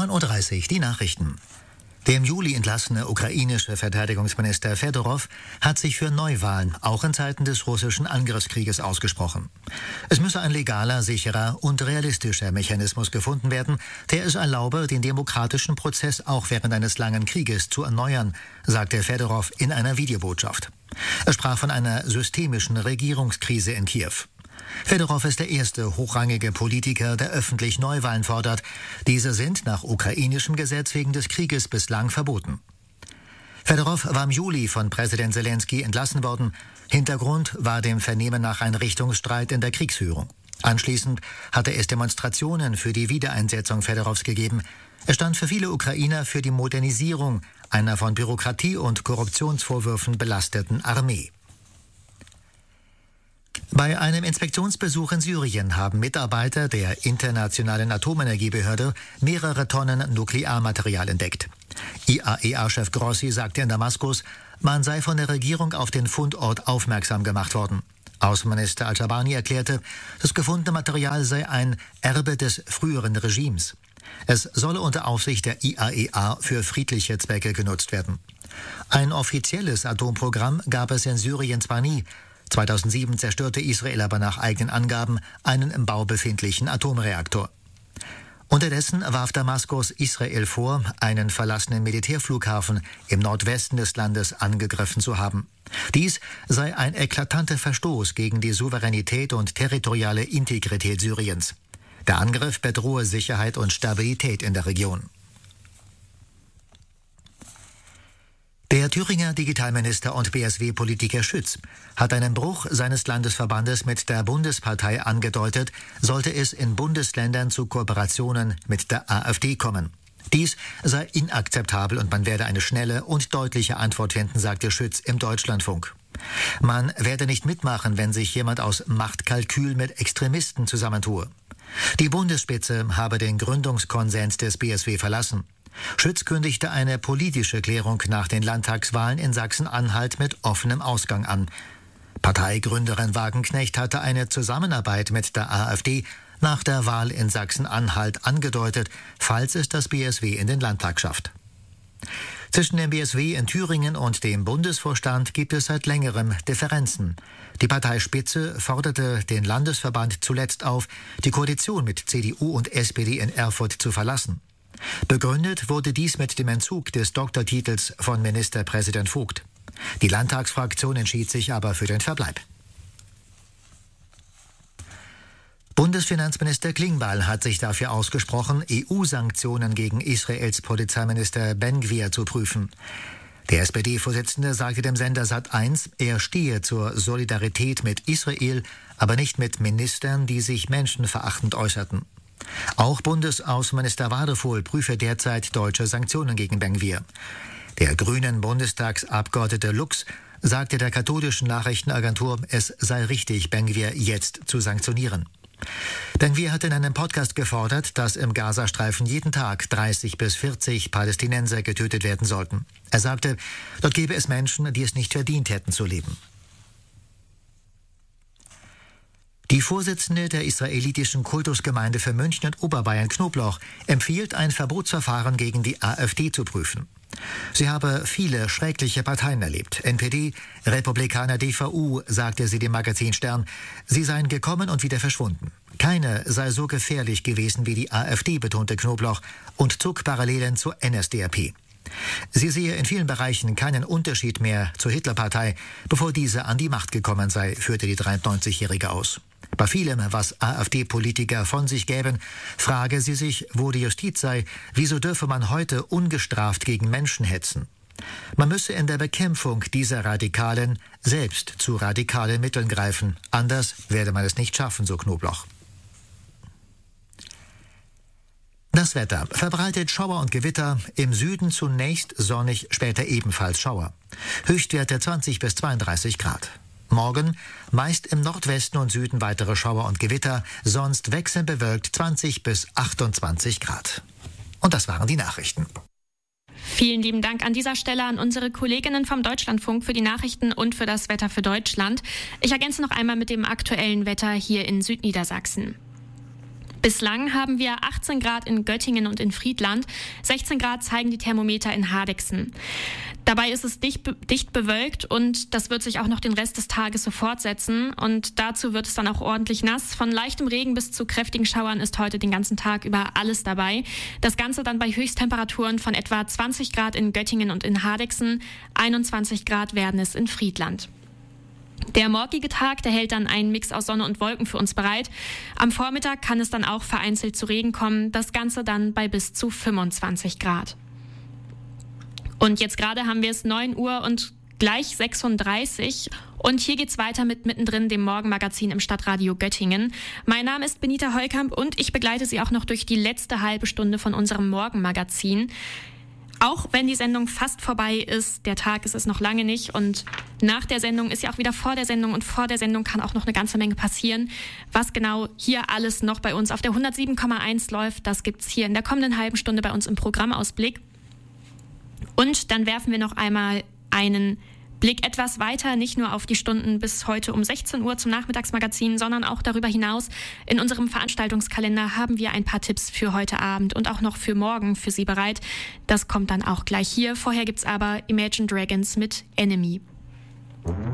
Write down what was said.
9:30 Uhr die Nachrichten. Der im Juli entlassene ukrainische Verteidigungsminister Fedorow hat sich für Neuwahlen auch in Zeiten des russischen Angriffskrieges ausgesprochen. Es müsse ein legaler, sicherer und realistischer Mechanismus gefunden werden, der es erlaube, den demokratischen Prozess auch während eines langen Krieges zu erneuern, sagte Fedorow in einer Videobotschaft. Er sprach von einer systemischen Regierungskrise in Kiew. Fedorow ist der erste hochrangige Politiker, der öffentlich Neuwahlen fordert. Diese sind nach ukrainischem Gesetz wegen des Krieges bislang verboten. Fedorow war im Juli von Präsident Zelensky entlassen worden. Hintergrund war dem Vernehmen nach ein Richtungsstreit in der Kriegsführung. Anschließend hatte es Demonstrationen für die Wiedereinsetzung Fedorows gegeben. Er stand für viele Ukrainer für die Modernisierung einer von Bürokratie und Korruptionsvorwürfen belasteten Armee. Bei einem Inspektionsbesuch in Syrien haben Mitarbeiter der Internationalen Atomenergiebehörde mehrere Tonnen Nuklearmaterial entdeckt. IAEA-Chef Grossi sagte in Damaskus, man sei von der Regierung auf den Fundort aufmerksam gemacht worden. Außenminister Al-Shabani erklärte, das gefundene Material sei ein Erbe des früheren Regimes. Es solle unter Aufsicht der IAEA für friedliche Zwecke genutzt werden. Ein offizielles Atomprogramm gab es in Syrien zwar nie. 2007 zerstörte Israel aber nach eigenen Angaben einen im Bau befindlichen Atomreaktor. Unterdessen warf Damaskus Israel vor, einen verlassenen Militärflughafen im Nordwesten des Landes angegriffen zu haben. Dies sei ein eklatanter Verstoß gegen die Souveränität und territoriale Integrität Syriens. Der Angriff bedrohe Sicherheit und Stabilität in der Region. Der Thüringer Digitalminister und BSW-Politiker Schütz hat einen Bruch seines Landesverbandes mit der Bundespartei angedeutet, sollte es in Bundesländern zu Kooperationen mit der AfD kommen. Dies sei inakzeptabel und man werde eine schnelle und deutliche Antwort finden, sagte Schütz im Deutschlandfunk. Man werde nicht mitmachen, wenn sich jemand aus Machtkalkül mit Extremisten zusammentue. Die Bundesspitze habe den Gründungskonsens des BSW verlassen. Schütz kündigte eine politische Klärung nach den Landtagswahlen in Sachsen-Anhalt mit offenem Ausgang an. Parteigründerin Wagenknecht hatte eine Zusammenarbeit mit der AfD nach der Wahl in Sachsen-Anhalt angedeutet, falls es das BSW in den Landtag schafft. Zwischen dem BSW in Thüringen und dem Bundesvorstand gibt es seit längerem Differenzen. Die Parteispitze forderte den Landesverband zuletzt auf, die Koalition mit CDU und SPD in Erfurt zu verlassen. Begründet wurde dies mit dem Entzug des Doktortitels von Ministerpräsident Vogt. Die Landtagsfraktion entschied sich aber für den Verbleib. Bundesfinanzminister Klingbeil hat sich dafür ausgesprochen, EU-Sanktionen gegen Israels Polizeiminister Ben-Gvir zu prüfen. Der SPD-Vorsitzende sagte dem Sender Sat.1, er stehe zur Solidarität mit Israel, aber nicht mit Ministern, die sich menschenverachtend äußerten. Auch Bundesaußenminister Wadephol prüfe derzeit deutsche Sanktionen gegen Ben-Gvir. Der grünen Bundestagsabgeordnete Lux sagte der katholischen Nachrichtenagentur, es sei richtig, Ben-Gvir jetzt zu sanktionieren. Ben-Gvir hat in einem Podcast gefordert, dass im Gazastreifen jeden Tag 30 bis 40 Palästinenser getötet werden sollten. Er sagte, dort gebe es Menschen, die es nicht verdient hätten zu leben. Die Vorsitzende der israelitischen Kultusgemeinde für München und Oberbayern Knobloch empfiehlt, ein Verbotsverfahren gegen die AfD zu prüfen. Sie habe viele schreckliche Parteien erlebt. NPD, Republikaner, DVU, sagte sie dem Magazin Stern. Sie seien gekommen und wieder verschwunden. Keine sei so gefährlich gewesen wie die AfD, betonte Knobloch und zog Parallelen zur NSDAP. Sie sehe in vielen Bereichen keinen Unterschied mehr zur Hitlerpartei, bevor diese an die Macht gekommen sei, führte die 93-Jährige aus. Bei vielem, was AfD-Politiker von sich gäben, frage sie sich, wo die Justiz sei, wieso dürfe man heute ungestraft gegen Menschen hetzen? Man müsse in der Bekämpfung dieser Radikalen selbst zu radikalen Mitteln greifen, anders werde man es nicht schaffen, so Knobloch. Das Wetter. Verbreitet Schauer und Gewitter, im Süden zunächst sonnig, später ebenfalls Schauer. Höchstwerte 20 bis 32 Grad. Morgen meist im Nordwesten und Süden weitere Schauer und Gewitter, sonst wechselnd bewölkt 20 bis 28 Grad. Und das waren die Nachrichten. Vielen lieben Dank an dieser Stelle an unsere Kolleginnen vom Deutschlandfunk für die Nachrichten und für das Wetter für Deutschland. Ich ergänze noch einmal mit dem aktuellen Wetter hier in Südniedersachsen. Bislang haben wir 18 Grad in Göttingen und in Friedland. 16 Grad zeigen die Thermometer in Hardegsen. Dabei ist es dicht bewölkt und das wird sich auch noch den Rest des Tages so fortsetzen. Und dazu wird es dann auch ordentlich nass. Von leichtem Regen bis zu kräftigen Schauern ist heute den ganzen Tag über alles dabei. Das Ganze dann bei Höchsttemperaturen von etwa 20 Grad in Göttingen und in Hardegsen. 21 Grad werden es in Friedland. Der morgige Tag, der hält dann einen Mix aus Sonne und Wolken für uns bereit. Am Vormittag kann es dann auch vereinzelt zu Regen kommen. Das Ganze dann bei bis zu 25 Grad. Und jetzt gerade haben wir es 9 Uhr und gleich 36. Und hier geht's weiter mit Mittendrin, dem Morgenmagazin im Stadtradio Göttingen. Mein Name ist Benita Heukamp und ich begleite Sie auch noch durch die letzte halbe Stunde von unserem Morgenmagazin. Auch wenn die Sendung fast vorbei ist, der Tag ist es noch lange nicht und nach der Sendung ist ja auch wieder vor der Sendung und vor der Sendung kann auch noch eine ganze Menge passieren. Was genau hier alles noch bei uns auf der 107,1 läuft, das gibt's hier in der kommenden halben Stunde bei uns im Programmausblick. Und dann werfen wir noch einmal einen Blick etwas weiter, nicht nur auf die Stunden bis heute um 16 Uhr zum Nachmittagsmagazin, sondern auch darüber hinaus. In unserem Veranstaltungskalender haben wir ein paar Tipps für heute Abend und auch noch für morgen für Sie bereit. Das kommt dann auch gleich hier. Vorher gibt's aber Imagine Dragons mit Enemy.